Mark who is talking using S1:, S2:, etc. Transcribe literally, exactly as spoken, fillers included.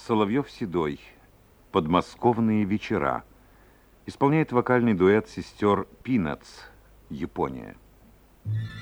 S1: Соловьев-Седой. Подмосковные вечера. Исполняет вокальный дуэт сестер Пинатс, Япония.